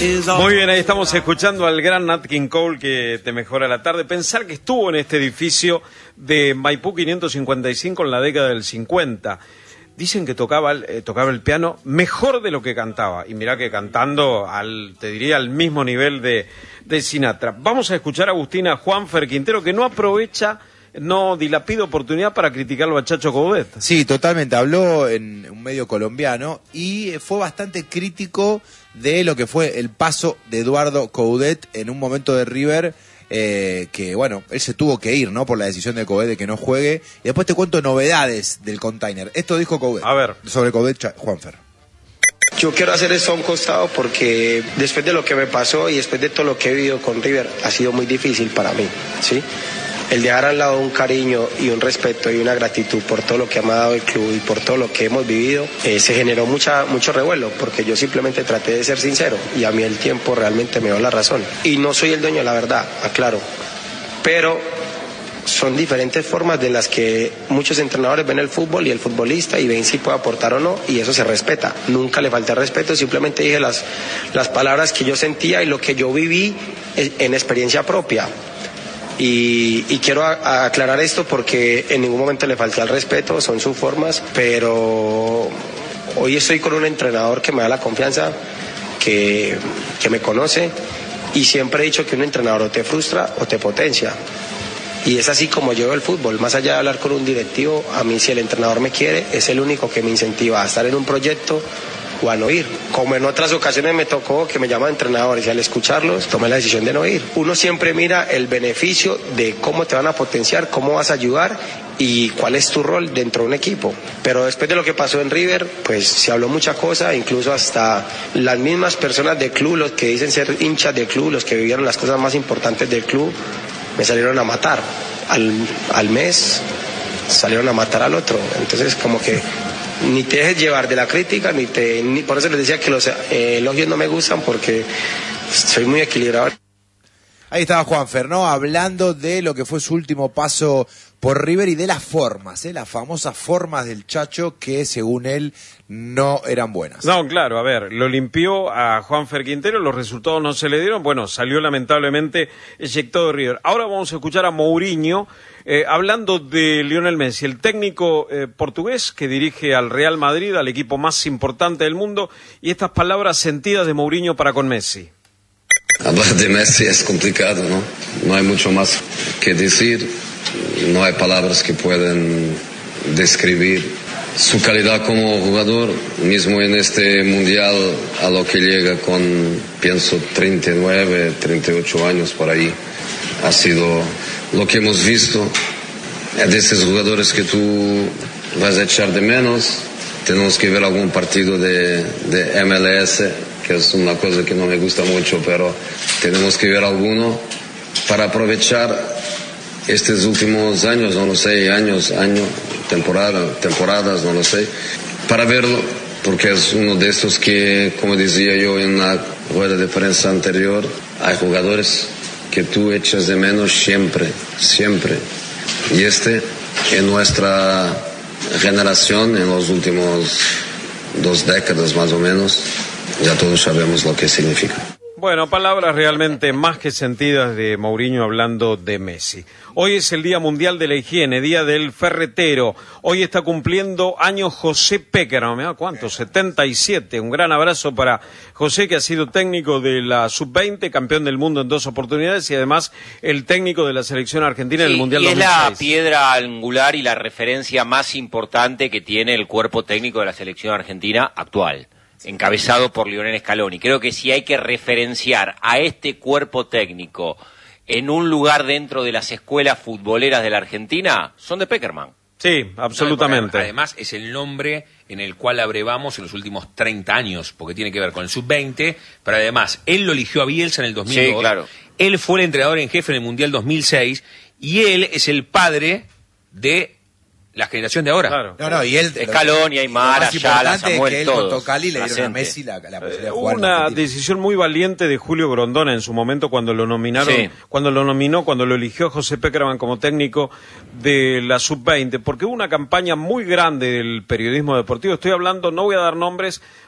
Muy bien, ahí estamos escuchando al gran Nat King Cole, que te mejora la tarde. Pensar que estuvo en este edificio de Maipú 555 en la década del 50. Dicen que tocaba el piano mejor de lo que cantaba. Y mirá que cantando, te diría, al mismo nivel de Sinatra. Vamos a escuchar a Agustina Juanfer Quintero, que no dilapida oportunidad para criticarlo a Chacho Coudet. Sí, totalmente. Habló en un medio colombiano y fue bastante crítico de lo que fue el paso de Eduardo Coudet en un momento de River, que bueno, él se tuvo que ir, ¿no? Por la decisión de Coudet de que no juegue. Y después te cuento novedades del container. Esto dijo Coudet. A ver. Sobre Coudet, Juanfer. Yo quiero hacer esto a un costado porque después de lo que me pasó y después de todo lo que he vivido con River, ha sido muy difícil para mí, ¿sí? El dejar al lado un cariño y un respeto y una gratitud por todo lo que me ha dado el club y por todo lo que hemos vivido, se generó mucho revuelo, porque yo simplemente traté de ser sincero y a mí el tiempo realmente me dio la razón. Y no soy el dueño de la verdad, aclaro, pero son diferentes formas de las que muchos entrenadores ven el fútbol y el futbolista y ven si puede aportar o no, y eso se respeta. Nunca le falté respeto, simplemente dije las palabras que yo sentía y lo que yo viví en experiencia propia. Y quiero aclarar esto porque en ningún momento le falté al respeto, son sus formas, pero hoy estoy con un entrenador que me da la confianza, que me conoce, y siempre he dicho que un entrenador o te frustra o te potencia. Y es así como yo veo el fútbol. Más allá de hablar con un directivo, a mí si el entrenador me quiere, es el único que me incentiva a estar en un proyecto o a no ir. Como en otras ocasiones me tocó que me llaman entrenadores y al escucharlos tomé la decisión de no ir. Uno siempre mira el beneficio de cómo te van a potenciar, cómo vas a ayudar y cuál es tu rol dentro de un equipo. Pero después de lo que pasó en River, pues se habló mucha cosa, incluso hasta las mismas personas del club, los que dicen ser hinchas del club, los que vivieron las cosas más importantes del club, me salieron a matar. Al mes salieron a matar al otro. Entonces como que ni te dejes llevar de la crítica, ni por eso les decía que los elogios no me gustan, porque soy muy equilibrado. Ahí estaba Juanfer, ¿no? Hablando de lo que fue su último paso por River y de las formas, las famosas formas del Chacho que según él no eran buenas. No, claro, a ver, lo limpió a Juanfer Quintero, los resultados no se le dieron, bueno, salió lamentablemente eyectado de River. Ahora vamos a escuchar a Mourinho hablando de Lionel Messi, el técnico portugués que dirige al Real Madrid, al equipo más importante del mundo, y estas palabras sentidas de Mourinho para con Messi. Hablar de Messi es complicado, ¿no? No hay mucho más que decir, no hay palabras que puedan describir su calidad como jugador, mismo en este mundial a lo que llega con, pienso, 39, 38 años por ahí. Ha sido lo que hemos visto, es de esos jugadores que tú vas a echar de menos. Tenemos que ver algún partido de MLS, que es una cosa que no me gusta mucho, pero tenemos que ver alguno para aprovechar estos últimos años, no lo sé, temporadas, no lo sé, para verlo, porque es uno de estos que, como decía yo en la rueda de prensa anterior, hay jugadores que tú echas de menos siempre. Y en nuestra generación, en los últimos 2 décadas más o menos, ya todos sabemos lo que significa. Bueno, palabras realmente más que sentidas de Mourinho hablando de Messi. Hoy es el Día Mundial de la Higiene, Día del Ferretero. Hoy está cumpliendo años José Peckerman, ¿me da cuánto? 77. Un gran abrazo para José, que ha sido técnico de la Sub-20, campeón del mundo en 2 oportunidades y además el técnico de la selección argentina en el Mundial 2006. Y es la piedra angular y la referencia más importante que tiene el cuerpo técnico de la selección argentina actual, encabezado por Lionel Scaloni. Creo que si hay que referenciar a este cuerpo técnico en un lugar dentro de las escuelas futboleras de la Argentina, son de Peckerman. Sí, absolutamente. Además, es el nombre en el cual abrevamos en los últimos 30 años, porque tiene que ver con el Sub-20, pero además, él lo eligió a Bielsa en el 2002. Sí, claro. Él fue el entrenador en jefe en el Mundial 2006, y él es el padre de la generación de ahora. Claro. No, y él... Scaloni, Aymar, Ayala, Samuel, que él todos. con Cali le dieron a Messi la posibilidad de jugar. Una decisión muy valiente de Julio Grondona en su momento cuando lo nominaron, Sí. cuando lo eligió José Peckerman como técnico de la Sub-20, porque hubo una campaña muy grande del periodismo deportivo. Estoy hablando, no voy a dar nombres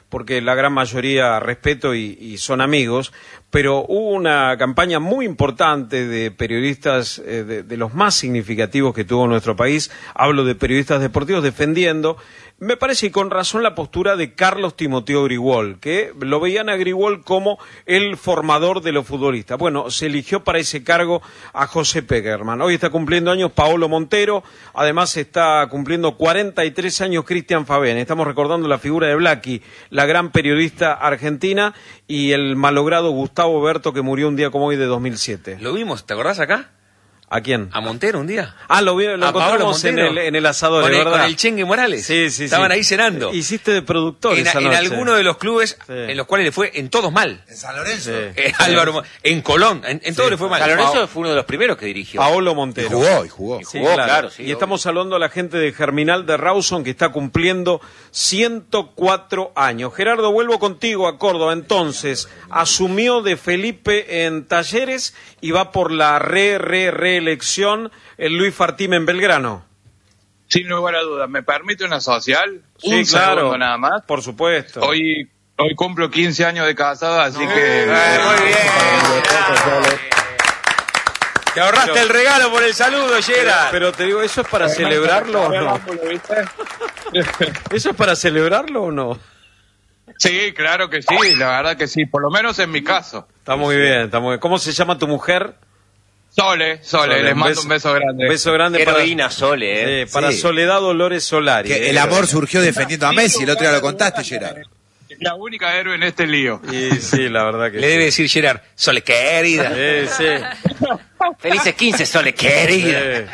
porque la gran mayoría respeto y son amigos, pero hubo una campaña muy importante de periodistas de los más significativos que tuvo nuestro país, hablo de periodistas deportivos defendiendo, me parece y con razón, la postura de Carlos Timoteo Grigol, que lo veían a Grigol como el formador de los futbolistas. Bueno, se eligió para ese cargo a José Pekerman. Hoy está cumpliendo años Paolo Montero, además está cumpliendo 43 años Cristian Favén. Estamos recordando la figura de Blackie, la gran periodista argentina, y el malogrado Gustavo Berto, que murió un día como hoy de 2007. Lo vimos, ¿te acordás acá? ¿A quién? A Montero un día. Ah, lo encontramos en el asador, ¿verdad? Con el Chengue Morales. Sí. Estaban ahí cenando. Hiciste de productor esa noche. En alguno de los clubes en los cuales le fue en todos mal. En San Lorenzo. Álvaro, en Colón, en todo le fue mal. San Lorenzo fue uno de los primeros que dirigió. Paolo Montero. Y jugó. Sí, claro. Y estamos saludando a la gente de Germinal de Rawson, que está cumpliendo 104 años. Gerardo, vuelvo contigo a Córdoba. Entonces, asumió de Felipe en Talleres y va por la reelección el Luis Fartime en Belgrano. Sin lugar a dudas. ¿Me permite una social? Sí, Un claro. segundo nada más. Por supuesto. Hoy cumplo 15 años de casado, así que... Muy bien. Te ahorraste el regalo por el saludo, Gerard. Pero te digo, ¿eso es para celebrarlo o no? ¿Eso es para celebrarlo o no? Sí, claro que sí, la verdad que sí, por lo menos en mi caso. Está muy bien, está muy bien. ¿Cómo se llama tu mujer? Sole, les mando un beso grande. Un beso grande Qué para heroína Sole, ¿eh? para Sí. Soledad Dolores Solari. Que el amor surgió defendiendo a Messi, el otro día lo contaste, Gerard. La única héroe en este lío. Y sí, la verdad que Le sí. debe decir Gerard, Sole querida. Sí. Felices 15, Sole, querida.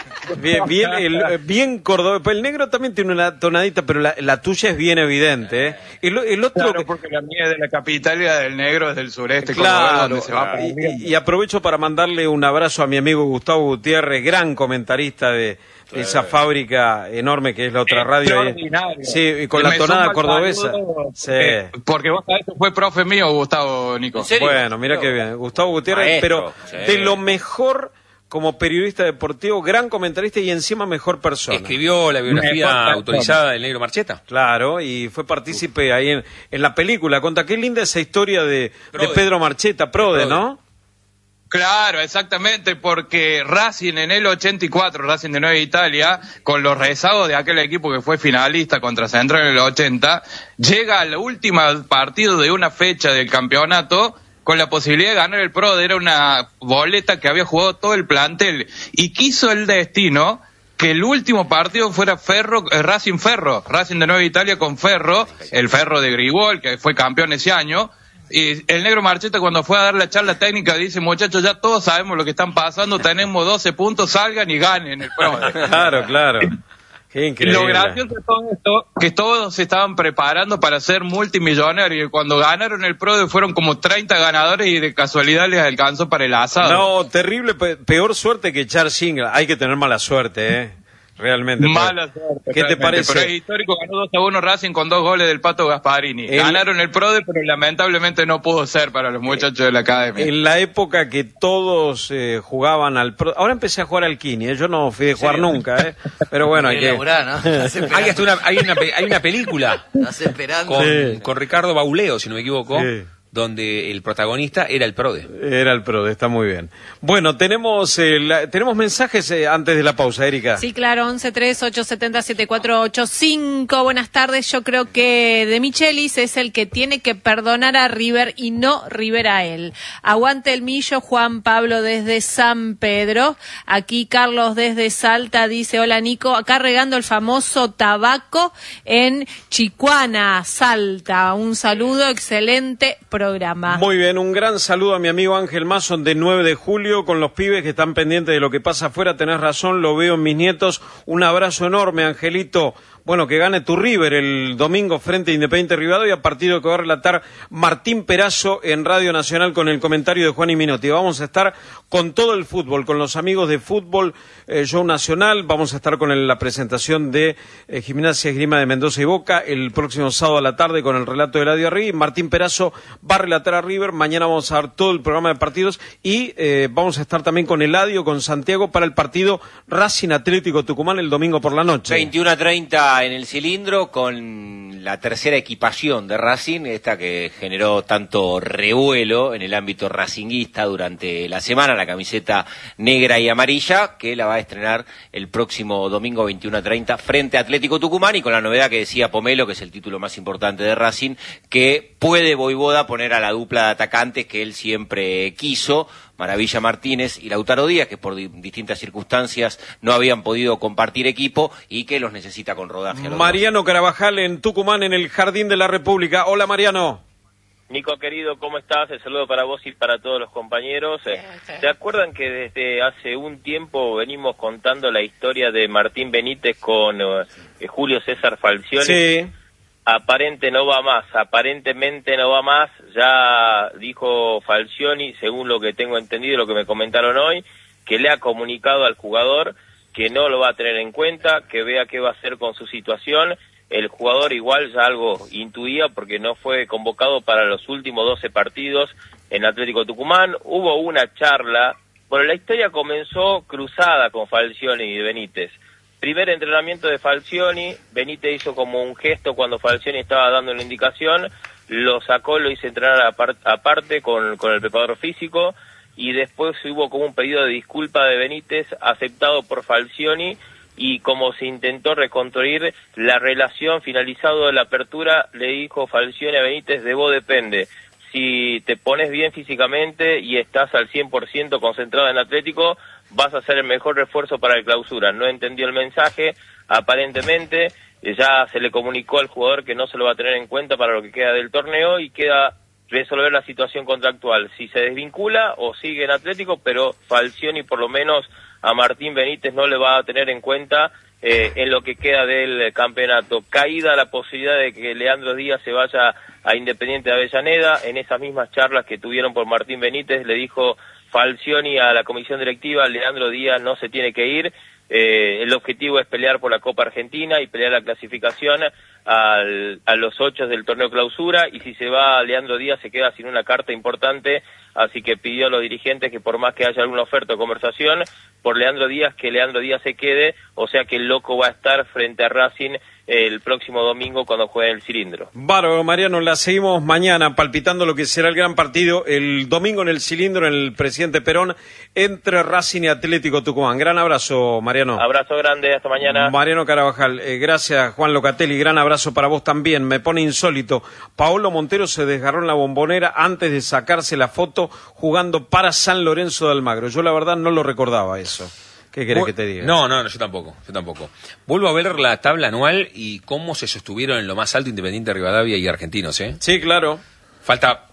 Bien cordobés. El negro también tiene una tonadita, pero la tuya es bien evidente, ¿eh? El otro... Claro, porque la mía es de la capital y la del negro es del sureste, Claro, donde se va perdiendo. y aprovecho para mandarle un abrazo a mi amigo Gustavo Gutiérrez, gran comentarista de esa fábrica enorme que es la otra radio. Extraordinario. Sí, y con la Me tonada suma el cordobesa. saludo, Sí. Porque vos sabés que fue profe mío, Gustavo, Nico. ¿En serio? Bueno, mira qué bien. Gustavo Gutiérrez, Maestro, pero sí. de lo mejor como periodista deportivo, gran comentarista y encima mejor persona. Escribió la biografía autorizada del Negro Marcheta. Claro, y fue partícipe ahí en la película. Conta, qué linda esa historia de Pedro Marcheta, Prode, ¿no? Claro, exactamente, porque Racing en el 84, Racing de Nueva Italia, con los rezagos de aquel equipo que fue finalista contra Central en el 80, llega al último partido de una fecha del campeonato con la posibilidad de ganar el Prode. Era una boleta que había jugado todo el plantel, y quiso el destino que el último partido fuera Racing de Nueva Italia con Ferro, el Ferro de Grigol, que fue campeón ese año. Y el negro Marcheta, cuando fue a dar la charla técnica, dice: muchachos, ya todos sabemos lo que están pasando, tenemos 12 puntos, salgan y ganen el Prode. Claro. Qué increíble. Lo gracioso de todo esto, que todos se estaban preparando para ser multimillonarios, y cuando ganaron el Prode fueron como 30 ganadores y de casualidad les alcanzó para el asado. No, terrible, peor suerte que echar single. Hay que tener mala suerte, ¿eh? Realmente. Mala suerte. ¿Qué te parece? Pero es histórico, ganó 2-1 Racing con 2 goles del Pato Gasparini. Ganaron el Prode, pero lamentablemente no pudo ser para los muchachos de la academia. En la época que todos jugaban al Prode, ahora empecé a jugar al Kini, yo no fui de jugar nunca, pero bueno, hay que... Hay una película Estás esperando. con Ricardo Bauleo, si no me equivoco, Sí. donde el protagonista era el Prode. Era el Prode, está muy bien. Bueno, tenemos mensajes antes de la pausa, Erika. Sí, claro, 1138707485. Buenas tardes. Yo creo que De Michelis es el que tiene que perdonar a River y no River a él. Aguante el Millo. Juan Pablo desde San Pedro. Aquí Carlos desde Salta dice: hola Nico, acá regando el famoso tabaco en Chicuana, Salta. Un saludo, excelente programa. Muy bien, un gran saludo a mi amigo Ángel Mason de 9 de julio con los pibes que están pendientes de lo que pasa afuera. Tenés razón, lo veo en mis nietos. Un abrazo enorme, Angelito. Bueno, que gane tu River el domingo frente a Independiente Rivadavia, partido que va a relatar Martín Perazo en Radio Nacional con el comentario de Juan y Minotti. Vamos a estar con todo el fútbol, con los amigos de Fútbol Show Nacional. Vamos a estar con la presentación de Gimnasia Esgrima de Mendoza y Boca el próximo sábado a la tarde con el relato de Eladio Arregui. Martín Perazo va a relatar a River. Mañana vamos a dar todo el programa de partidos y vamos a estar también con Eladio, con Santiago para el partido Racing Atlético Tucumán el domingo por la noche. 21:30 está en el cilindro con la tercera equipación de Racing, esta que generó tanto revuelo en el ámbito racinguista durante la semana, la camiseta negra y amarilla, que la va a estrenar el próximo domingo 21:30 frente a Atlético Tucumán, y con la novedad que decía Pomelo, que es el título más importante de Racing, que puede Voivoda poner a la dupla de atacantes que él siempre quiso, Maravilla Martínez y Lautaro Díaz, que por distintas circunstancias no habían podido compartir equipo y que los necesita con rodaje. Mariano Carabajal en Tucumán, en el Jardín de la República. Hola, Mariano. Nico, querido, ¿cómo estás? El saludo para vos y para todos los compañeros. ¿Se acuerdan que desde hace un tiempo venimos contando la historia de Martín Benítez con Julio César Falcioni? Sí. Aparentemente no va más, ya dijo Falcioni, según lo que tengo entendido, lo que me comentaron hoy, que le ha comunicado al jugador que no lo va a tener en cuenta, que vea qué va a hacer con su situación. El jugador igual ya algo intuía porque no fue convocado para los últimos 12 partidos en Atlético Tucumán. Hubo una charla, bueno, la historia comenzó cruzada con Falcioni y Benítez. Primer entrenamiento de Falcioni, Benítez hizo como un gesto cuando Falcioni estaba dando una indicación, lo sacó, lo hizo entrenar aparte con el preparador físico, y después hubo como un pedido de disculpa de Benítez aceptado por Falcioni, y como se intentó reconstruir la relación, finalizado la apertura, le dijo Falcioni a Benítez: de vos depende. Si te pones bien físicamente y estás al 100% concentrado en Atlético, vas a ser el mejor refuerzo para el Clausura. No entendió el mensaje, aparentemente, ya se le comunicó al jugador que no se lo va a tener en cuenta para lo que queda del torneo, y queda resolver la situación contractual, si se desvincula o sigue en Atlético, pero Falcioni por lo menos a Martín Benítez no le va a tener en cuenta en lo que queda del campeonato. Caída la posibilidad de que Leandro Díaz se vaya a Independiente de Avellaneda. En esas mismas charlas que tuvieron por Martín Benítez, le dijo Falcioni a la comisión directiva: Leandro Díaz no se tiene que ir, el objetivo es pelear por la Copa Argentina y pelear la clasificación a los 8 del torneo Clausura, y si se va Leandro Díaz se queda sin una carta importante, así que pidió a los dirigentes que por más que haya alguna oferta o conversación por Leandro Díaz, que Leandro Díaz se quede, o sea que el loco va a estar frente a Racing el próximo domingo cuando juegue en el Cilindro. Bárbaro, Mariano, la seguimos mañana palpitando lo que será el gran partido el domingo en el Cilindro, en el Presidente Perón, entre Racing y Atlético Tucumán. Gran abrazo, Mariano. Abrazo grande, hasta mañana. Mariano Carabajal, gracias, Juan Locatelli, gran abrazo para vos también. Me pone insólito, Paolo Montero se desgarró en la Bombonera antes de sacarse la foto jugando para San Lorenzo de Almagro. Yo la verdad no lo recordaba eso. ¿Qué querés que te diga? No, yo tampoco. Vuelvo a ver la tabla anual y cómo se sostuvieron en lo más alto Independiente, Rivadavia y Argentinos, ¿eh? Sí, claro. Falta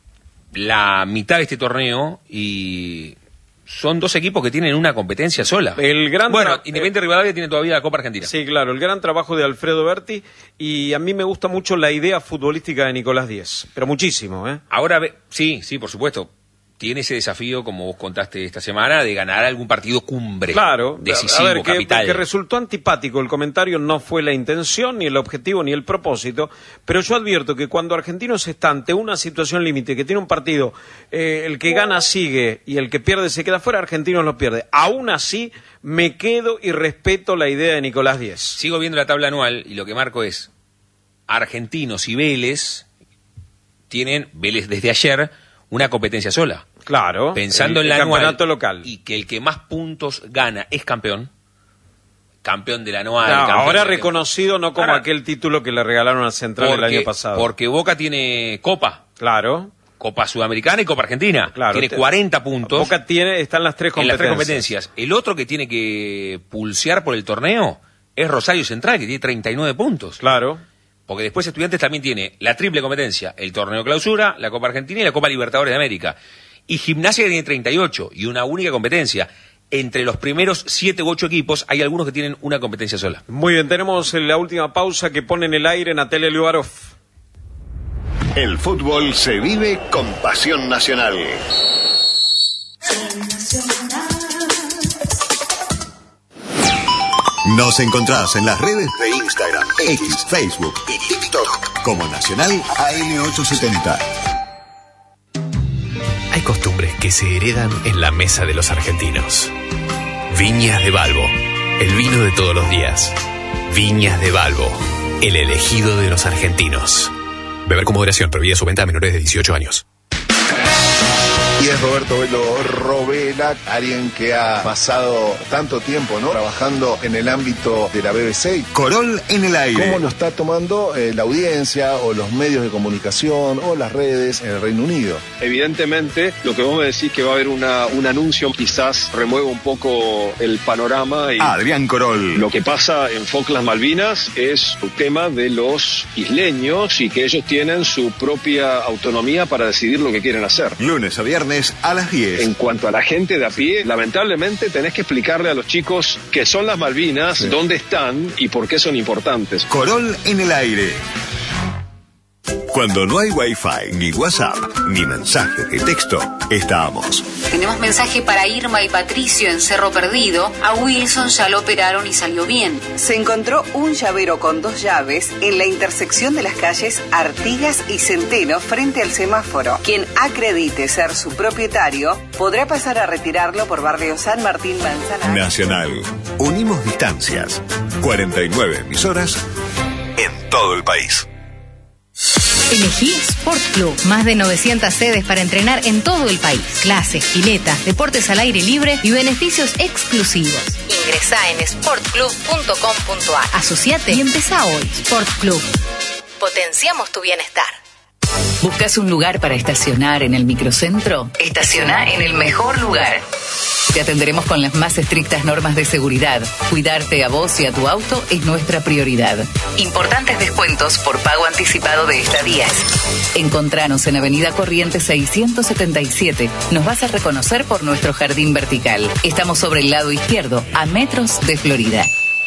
la mitad de este torneo y son dos equipos que tienen una competencia sola. Independiente Rivadavia tiene todavía la Copa Argentina. Sí, claro, el gran trabajo de Alfredo Berti, y a mí me gusta mucho la idea futbolística de Nicolás Díez, pero muchísimo, ¿eh? Ahora, sí, por supuesto. Tiene ese desafío, como vos contaste esta semana, de ganar algún partido cumbre, claro, decisivo, a ver, capital. Que resultó antipático el comentario, no fue la intención, ni el objetivo, ni el propósito, pero yo advierto que cuando Argentinos está ante una situación límite, que tiene un partido, el que gana sigue y el que pierde se queda fuera, Argentinos lo pierde. Aún así, me quedo y respeto la idea de Nicolás Díez. Sigo viendo la tabla anual y lo que marco es Argentinos y Vélez tienen, Vélez desde ayer, una competencia sola. Claro, pensando en la campeonato anual, local. Y que el que más puntos gana es campeón del anual. Ahora reconocido, no como aquel título que le regalaron a Central el año pasado. Porque Boca tiene Copa. Claro. Copa Sudamericana y Copa Argentina. Claro, tiene 40 puntos. Boca está en las tres competencias. El otro que tiene que pulsear por el torneo es Rosario Central, que tiene 39 puntos. Claro. Porque después Estudiantes también tiene la triple competencia, el torneo Clausura, la Copa Argentina y la Copa Libertadores de América. Y Gimnasia que tiene 38 y una única competencia. Entre los primeros 7 u 8 equipos hay algunos que tienen una competencia sola. Muy bien, tenemos la última pausa que pone en el aire Natalia Lubarov. El fútbol se vive con pasión nacional. Nos encontrás en las redes de Instagram, X, Facebook y TikTok como Nacional AM870. Hay costumbres que se heredan en la mesa de los argentinos. Viñas de Balbo, el vino de todos los días. Viñas de Balbo, el elegido de los argentinos. Beber con moderación, prohibida su venta a menores de 18 años. Y es Roberto Velo Robela, alguien que ha pasado tanto tiempo, ¿no?, trabajando en el ámbito de la BBC. Corol en el aire. ¿Cómo lo está tomando la audiencia o los medios de comunicación o las redes en el Reino Unido? Evidentemente, lo que vos me decís que va a haber un anuncio quizás remueva un poco el panorama. Y Adrián Corol. Lo que pasa en Falkland Malvinas es un tema de los isleños y que ellos tienen su propia autonomía para decidir lo que quieren hacer. Lunes a viernes a las 10. En cuanto a la gente de a pie, lamentablemente tenés que explicarle a los chicos qué son las Malvinas, sí, dónde están y por qué son importantes. Corol en el aire. Cuando no hay Wi-Fi, ni WhatsApp, ni mensaje de texto, estamos. Tenemos mensaje para Irma y Patricio en Cerro Perdido. A Wilson ya lo operaron y salió bien. Se encontró un llavero con 2 llaves en la intersección de las calles Artigas y Centeno frente al semáforo. Quien acredite ser su propietario podrá pasar a retirarlo por barrio San Martín Manzanares. Nacional. Unimos distancias. 49 emisoras en todo el país. Elegí Sport Club. Más de 900 sedes para entrenar en todo el país. Clases, piletas, deportes al aire libre y beneficios exclusivos. Ingresá en sportclub.com.ar. Asociate y empezá hoy. Sport Club. Potenciamos tu bienestar. ¿Buscas un lugar para estacionar en el microcentro? Estaciona en el mejor lugar. Te atenderemos con las más estrictas normas de seguridad. Cuidarte a vos y a tu auto es nuestra prioridad. Importantes descuentos por pago anticipado de estadías. Encontranos en Avenida Corrientes 677. Nos vas a reconocer por nuestro jardín vertical. Estamos sobre el lado izquierdo, a metros de Florida.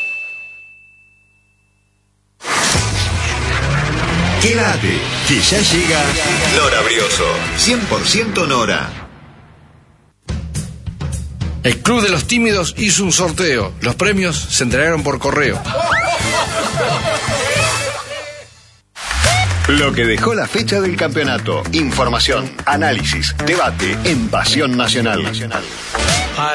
Quédate, que ya llega Nora Brioso. 100% Nora. El Club de los Tímidos hizo un sorteo. Los premios se entregaron por correo. Lo que dejó la fecha del campeonato. Información, análisis, debate en Pasión Nacional.